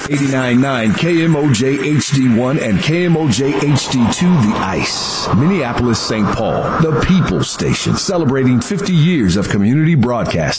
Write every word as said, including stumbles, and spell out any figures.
eighty-nine point nine K M O J H D one and K M O J H D two, The Ice. Minneapolis, Saint Paul, the People's Station, celebrating fifty years of community broadcasting.